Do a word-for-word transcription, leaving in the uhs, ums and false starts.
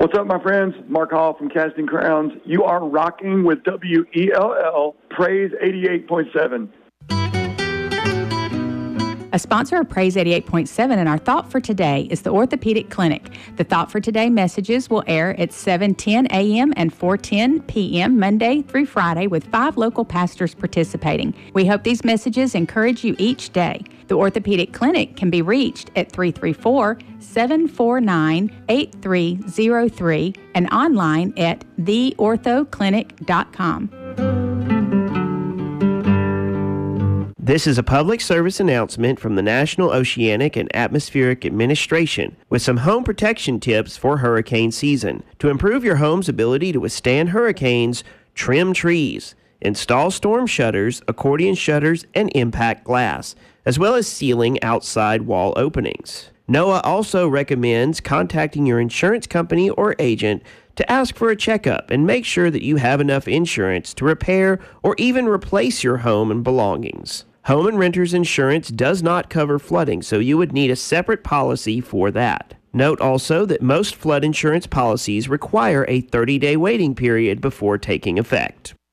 What's up, my friends? Mark Hall from Casting Crowns. You are rocking with W E L L Praise eighty-eight point seven. A sponsor of Praise eighty-eight point seven, and our thought for today is the Orthopedic Clinic. The thought for today messages will air at seven ten a.m. and four ten p.m. Monday through Friday with five local pastors participating. We hope these messages encourage you each day. The Orthopedic Clinic can be reached at three three four, seven four nine, eight three zero three and online at the ortho clinic dot com. This is a public service announcement from the National Oceanic and Atmospheric Administration with some home protection tips for hurricane season. To improve your home's ability to withstand hurricanes, trim trees, install storm shutters, accordion shutters, and impact glass, as well as sealing outside wall openings. NOAA also recommends contacting your insurance company or agent to ask for a checkup and make sure that you have enough insurance to repair or even replace your home and belongings. Home and renter's insurance does not cover flooding, so you would need a separate policy for that. Note also that most flood insurance policies require a thirty-day waiting period before taking effect.